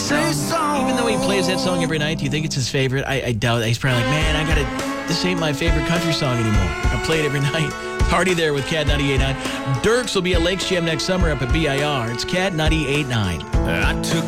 say so. Even though he plays that song every night, do you think it's his favorite? I doubt it. He's probably like, man, this ain't my favorite country song anymore. I play it every night. Party there with Cat 98.9. Dirks will be at Lakes Jam next summer up at BIR. It's Cat 98.9. I took